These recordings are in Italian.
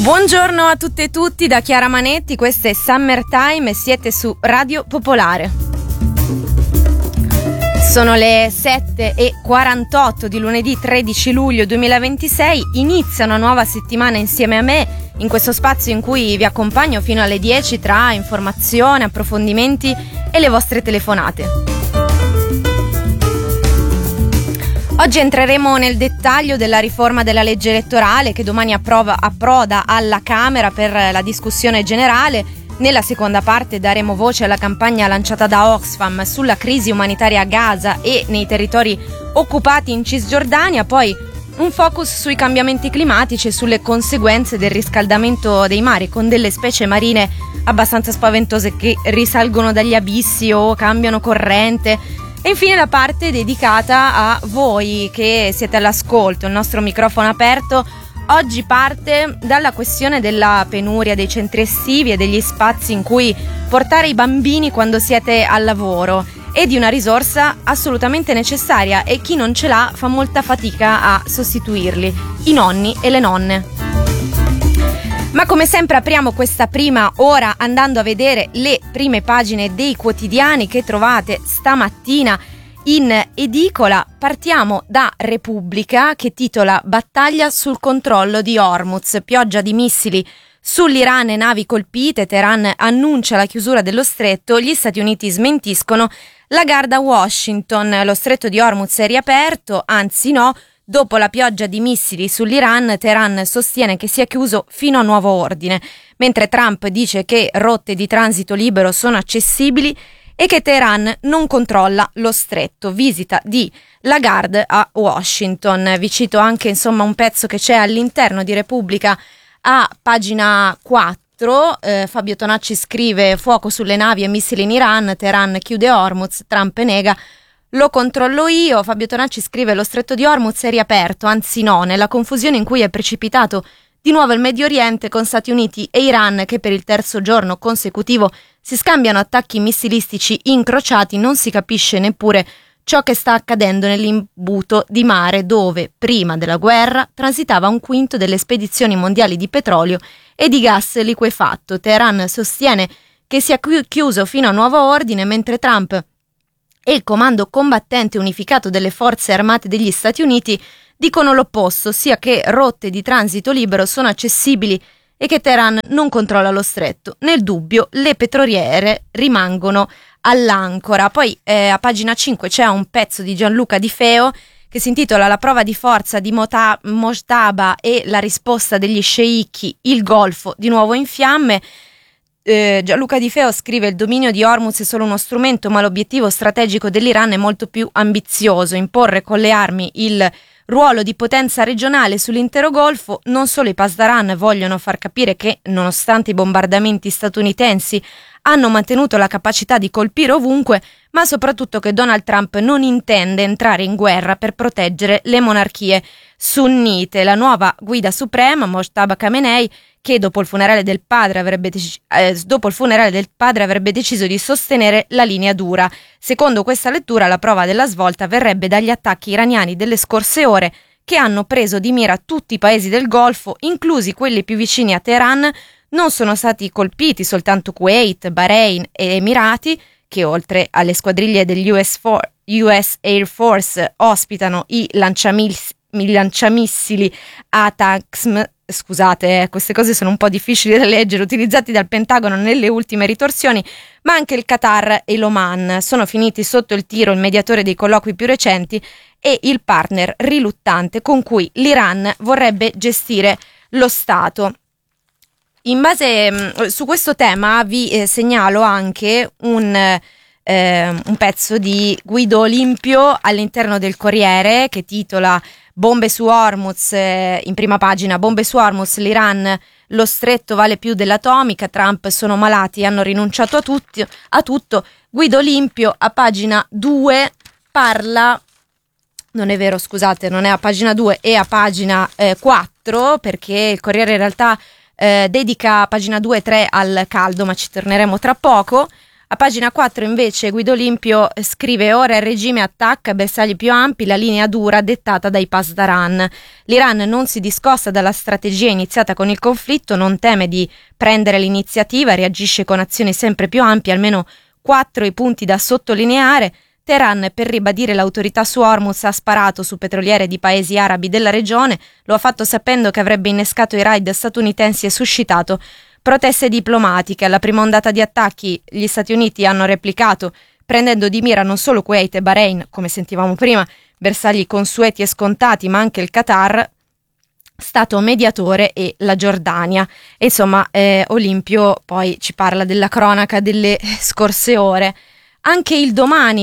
Buongiorno a tutte e tutti da Chiara Manetti, questo è Summertime e siete su Radio Popolare. Sono le 7:48 di lunedì 13 luglio 2026, inizia una nuova settimana insieme a me in questo spazio in cui vi accompagno fino alle 10 tra informazioni, approfondimenti e le vostre telefonate. Oggi entreremo nel dettaglio della riforma della legge elettorale che domani approda alla Camera per la discussione generale. Nella seconda parte daremo voce alla campagna lanciata da Oxfam sulla crisi umanitaria a Gaza e nei territori occupati in Cisgiordania, poi un focus sui cambiamenti climatici e sulle conseguenze del riscaldamento dei mari, con delle specie marine abbastanza spaventose che risalgono dagli abissi o cambiano corrente. E infine la parte dedicata a voi che siete all'ascolto, il nostro microfono aperto. Oggi parte dalla questione della penuria dei centri estivi e degli spazi in cui portare i bambini quando siete al lavoro, e di una risorsa assolutamente necessaria, e chi non ce l'ha fa molta fatica a sostituirli, i nonni e le nonne. Ma come sempre apriamo questa prima ora andando a vedere le prime pagine dei quotidiani che trovate stamattina in edicola. Partiamo da Repubblica, che titola "Battaglia sul controllo di Hormuz, pioggia di missili sull'Iran e navi colpite, Teheran annuncia la chiusura dello stretto, gli Stati Uniti smentiscono, Lagarde a Washington, lo stretto di Hormuz è riaperto, anzi no. Dopo la pioggia di missili sull'Iran, Teheran sostiene che sia chiuso fino a nuovo ordine, mentre Trump dice che rotte di transito libero sono accessibili e che Teheran non controlla lo stretto. Visita di Lagarde a Washington. Vi cito anche un pezzo che c'è all'interno di Repubblica a pagina 4. Fabio Tonacci scrive: fuoco sulle navi e missili in Iran, Teheran chiude Hormuz, Trump nega. Lo controllo io. Fabio Tonacci scrive: lo stretto di Hormuz è riaperto, anzi no, nella confusione in cui è precipitato di nuovo il Medio Oriente, con Stati Uniti e Iran che per il terzo giorno consecutivo si scambiano attacchi missilistici incrociati, non si capisce neppure ciò che sta accadendo nell'imbuto di mare dove, prima della guerra, transitava un quinto delle spedizioni mondiali di petrolio e di gas liquefatto. Teheran sostiene che sia chiuso fino a nuovo ordine, mentre Trump e il Comando Combattente Unificato delle Forze Armate degli Stati Uniti dicono l'opposto, sia che rotte di transito libero sono accessibili e che Teheran non controlla lo stretto. Nel dubbio, le petroliere rimangono all'ancora. Poi a pagina 5 c'è un pezzo di Gianluca Di Feo che si intitola "La prova di forza di Mojtaba e la risposta degli sceicchi, il Golfo di nuovo in fiamme". Gianluca Di Feo scrive: il dominio di Hormuz è solo uno strumento, ma l'obiettivo strategico dell'Iran è molto più ambizioso: imporre con le armi il ruolo di potenza regionale sull'intero Golfo. Non solo i Pasdaran vogliono far capire che, nonostante i bombardamenti statunitensi hanno mantenuto la capacità di colpire ovunque, ma soprattutto che Donald Trump non intende entrare in guerra per proteggere le monarchie sunnite. La nuova guida suprema, Mojtaba Khamenei, che dopo il funerale del padre avrebbe deciso di sostenere la linea dura. Secondo questa lettura, la prova della svolta verrebbe dagli attacchi iraniani delle scorse ore, che hanno preso di mira tutti i paesi del Golfo, inclusi quelli più vicini a Teheran. Non sono stati colpiti soltanto Kuwait, Bahrain e Emirati, che oltre alle squadriglie degli US Air Force ospitano i lanciamissili ATACMS. Scusate, queste cose sono un po' difficili da leggere, utilizzati dal Pentagono nelle ultime ritorsioni, ma anche il Qatar e l'Oman. Sono finiti sotto il tiro il mediatore dei colloqui più recenti e il partner riluttante con cui l'Iran vorrebbe gestire lo Stato. In base su questo tema vi segnalo anche un pezzo di Guido Olimpio all'interno del Corriere che titola "Bombe su Hormuz", in prima pagina: bombe su Hormuz, l'Iran, lo stretto vale più dell'atomica, Trump sono malati, hanno rinunciato a tutto. Guido Olimpio a pagina 2 parla, non è vero, scusate, non è a pagina 2, è a pagina 4, perché il Corriere in realtà dedica pagina 2 e 3 al caldo, ma ci torneremo tra poco. A pagina 4 invece Guido Olimpio scrive: ora il regime attacca bersagli più ampi, la linea dura dettata dai pasdaran. L'Iran non si discosta dalla strategia iniziata con il conflitto, non teme di prendere l'iniziativa, reagisce con azioni sempre più ampie, almeno 4 i punti da sottolineare. Teheran, per ribadire l'autorità su Hormuz, ha sparato su petroliere di paesi arabi della regione, lo ha fatto sapendo che avrebbe innescato i raid statunitensi e suscitato proteste diplomatiche. Alla prima ondata di attacchi gli Stati Uniti hanno replicato, prendendo di mira non solo Kuwait e Bahrain, come sentivamo prima, bersagli consueti e scontati, ma anche il Qatar, stato mediatore, e la Giordania. E insomma, Olimpio poi ci parla della cronaca delle scorse ore. Anche il Domani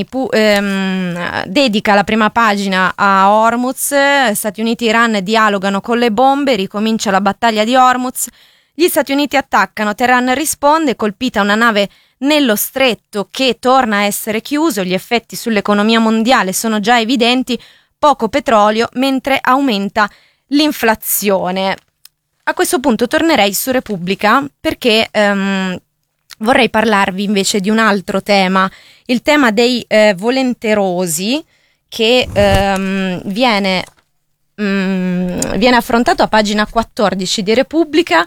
dedica la prima pagina a Hormuz. Stati Uniti e Iran dialogano con le bombe, ricomincia la battaglia di Hormuz. Gli Stati Uniti attaccano, Teheran risponde, colpita una nave nello stretto che torna a essere chiuso, gli effetti sull'economia mondiale sono già evidenti, poco petrolio mentre aumenta l'inflazione. A questo punto tornerei su Repubblica perché vorrei parlarvi invece di un altro tema, il tema dei volenterosi, che viene affrontato a pagina 14 di Repubblica.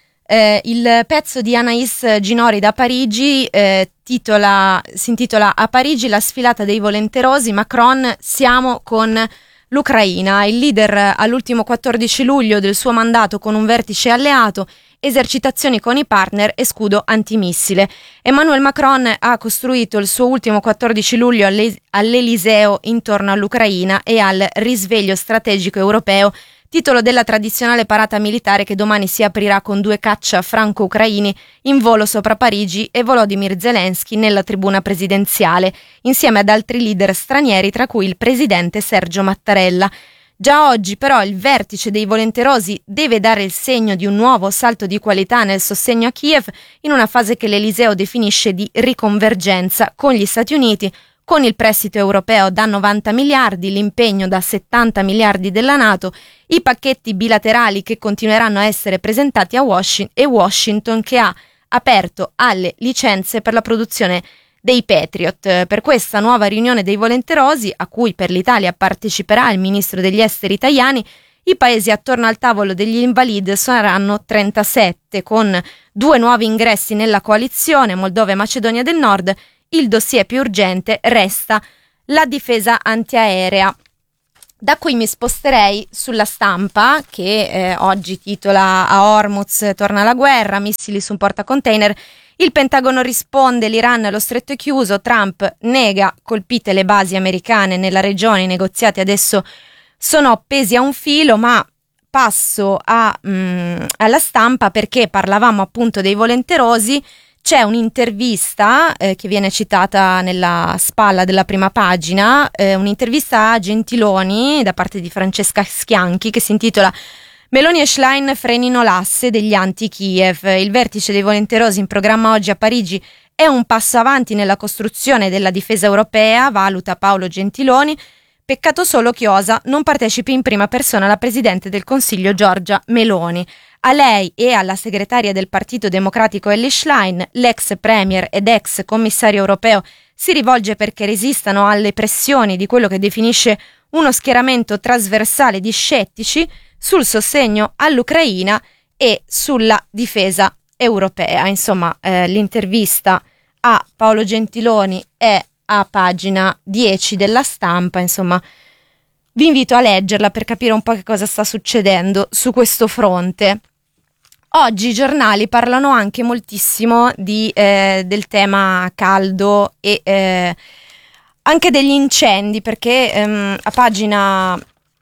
Il pezzo di Anaïs Ginori da Parigi si intitola A Parigi la sfilata dei volenterosi, Macron siamo con l'Ucraina. Il leader all'ultimo 14 luglio del suo mandato con un vertice alleato, esercitazioni con i partner e scudo antimissile. Emmanuel Macron ha costruito il suo ultimo 14 luglio all'Eliseo intorno all'Ucraina e al risveglio strategico europeo, titolo della tradizionale parata militare che domani si aprirà con 2 caccia franco-ucraini in volo sopra Parigi e Volodymyr Zelensky nella tribuna presidenziale, insieme ad altri leader stranieri, tra cui il presidente Sergio Mattarella. Già oggi però il vertice dei volenterosi deve dare il segno di un nuovo salto di qualità nel sostegno a Kiev, in una fase che l'Eliseo definisce di riconvergenza con gli Stati Uniti, con il prestito europeo da 90 miliardi, l'impegno da 70 miliardi della NATO, i pacchetti bilaterali che continueranno a essere presentati a Washington che ha aperto alle licenze per la produzione dei Patriot. Per questa nuova riunione dei volenterosi, a cui per l'Italia parteciperà il ministro degli esteri Tajani, i paesi attorno al tavolo degli invalidi saranno 37, con 2 nuovi ingressi nella coalizione, Moldova e Macedonia del Nord. Il dossier più urgente resta la difesa antiaerea. Da qui mi sposterei sulla Stampa, che oggi titola A Hormuz torna la guerra, missili su un portacontainer. Il Pentagono risponde, l'Iran allo stretto è chiuso, Trump nega, colpite le basi americane nella regione, i negoziati adesso sono appesi a un filo. Ma passo alla Stampa perché parlavamo appunto dei volenterosi. C'è un'intervista che viene citata nella spalla della prima pagina, un'intervista a Gentiloni da parte di Francesca Schianchi che si intitola Meloni e Schlein frenino l'asse degli anti-Kiev. Il vertice dei volenterosi in programma oggi a Parigi è un passo avanti nella costruzione della difesa europea, valuta Paolo Gentiloni. Peccato solo che osa non partecipi in prima persona la Presidente del Consiglio Giorgia Meloni. A lei e alla segretaria del Partito Democratico Elly Schlein, l'ex premier ed ex commissario europeo, si rivolge perché resistano alle pressioni di quello che definisce uno schieramento trasversale di scettici sul sostegno all'Ucraina e sulla difesa europea. Insomma, l'intervista a Paolo Gentiloni è a pagina 10 della Stampa. Insomma, vi invito a leggerla per capire un po' che cosa sta succedendo su questo fronte. Oggi i giornali parlano anche moltissimo del tema caldo e anche degli incendi, perché a pagina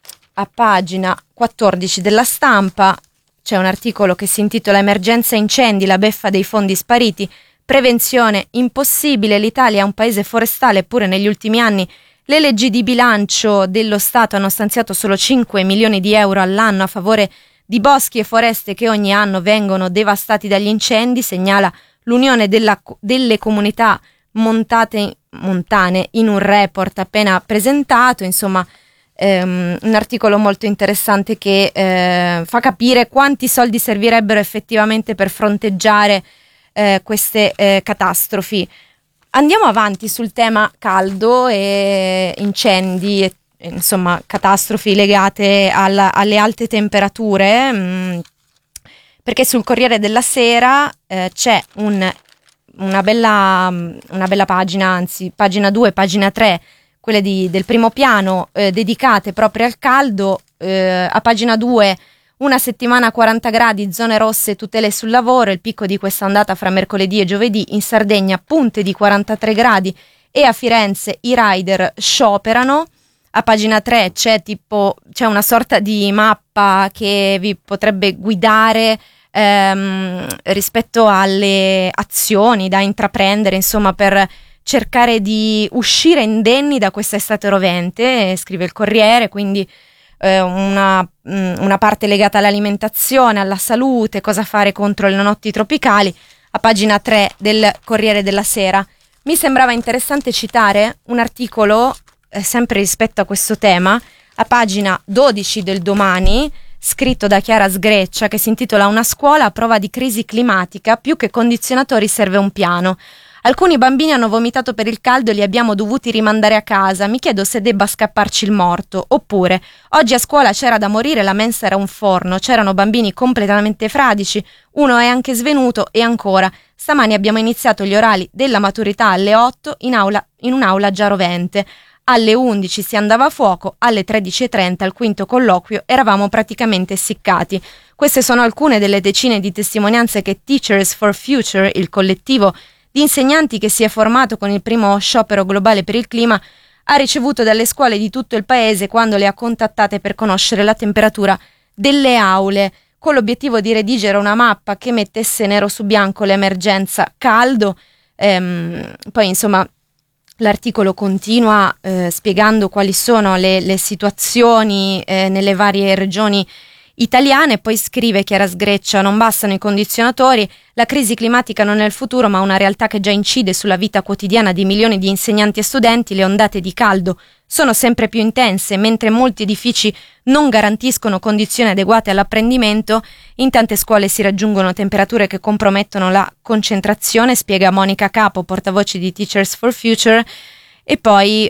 14 della Stampa c'è un articolo che si intitola Emergenza incendi, la beffa dei fondi spariti, prevenzione impossibile, l'Italia è un paese forestale, eppure negli ultimi anni le leggi di bilancio dello Stato hanno stanziato solo 5 milioni di euro all'anno a favore di boschi e foreste che ogni anno vengono devastati dagli incendi, segnala l'Unione delle Comunità Montane in un report appena presentato. Insomma, un articolo molto interessante che fa capire quanti soldi servirebbero effettivamente per fronteggiare queste catastrofi. Andiamo avanti sul tema caldo e incendi e insomma catastrofi legate alle alte temperature, perché sul Corriere della Sera c'è una bella pagina, anzi pagina 2, pagina 3, quelle del primo piano, dedicate proprio al caldo. A pagina 2, una settimana a 40 gradi, zone rosse, tutele sul lavoro, il picco di questa ondata fra mercoledì e giovedì. In Sardegna punte di 43 gradi e a Firenze i rider scioperano. A pagina 3 c'è una sorta di mappa che vi potrebbe guidare rispetto alle azioni da intraprendere, insomma, per cercare di uscire indenni da questa estate rovente, scrive il Corriere, quindi una parte legata all'alimentazione, alla salute, cosa fare contro le notti tropicali, a pagina 3 del Corriere della Sera. Mi sembrava interessante citare un articolo sempre rispetto a questo tema, a pagina 12 del Domani, scritto da Chiara Sgreccia, che si intitola "Una scuola a prova di crisi climatica, più che condizionatori serve un piano. Alcuni bambini hanno vomitato per il caldo e li abbiamo dovuti rimandare a casa. Mi chiedo se debba scapparci il morto. Oppure, oggi a scuola c'era da morire, la mensa era un forno, c'erano bambini completamente fradici, uno è anche svenuto e ancora. Stamani abbiamo iniziato gli orali della maturità alle 8 in un'aula già rovente. Alle 11 si andava a fuoco, alle 13:30 al quinto colloquio eravamo praticamente essiccati. Queste sono alcune delle decine di testimonianze che Teachers for Future, il collettivo di insegnanti che si è formato con il primo sciopero globale per il clima, ha ricevuto dalle scuole di tutto il paese quando le ha contattate per conoscere la temperatura delle aule, con l'obiettivo di redigere una mappa che mettesse nero su bianco l'emergenza caldo. Poi insomma l'articolo continua spiegando quali sono le situazioni nelle varie regioni italiane. Poi scrive Chiara Sgreccia: non bastano i condizionatori, la crisi climatica non è il futuro ma una realtà che già incide sulla vita quotidiana di milioni di insegnanti e studenti. Le ondate di caldo sono sempre più intense, mentre molti edifici non garantiscono condizioni adeguate all'apprendimento, in tante scuole si raggiungono temperature che compromettono la concentrazione, spiega Monica Capo, portavoce di Teachers for Future. E poi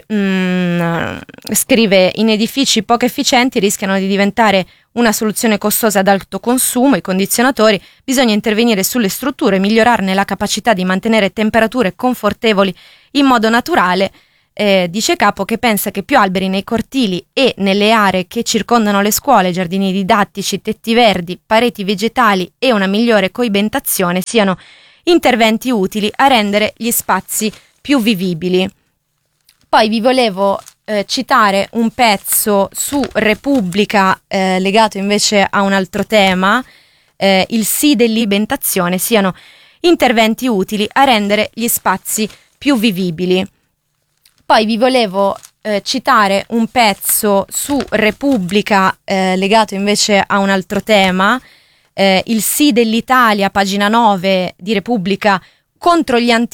scrive: in edifici poco efficienti rischiano di diventare una soluzione costosa ad alto consumo i condizionatori, bisogna intervenire sulle strutture, migliorarne la capacità di mantenere temperature confortevoli in modo naturale. Dice Capo che pensa che più alberi nei cortili e nelle aree che circondano le scuole, giardini didattici, tetti verdi, pareti vegetali e una migliore coibentazione siano interventi utili a rendere gli spazi più vivibili. Poi vi volevo citare un pezzo su Repubblica legato invece a un altro tema, il sì dell'alimentazione siano interventi utili a rendere gli spazi più vivibili. Poi vi volevo citare un pezzo su Repubblica legato invece a un altro tema, il sì dell'Italia, pagina 9 di Repubblica, contro gli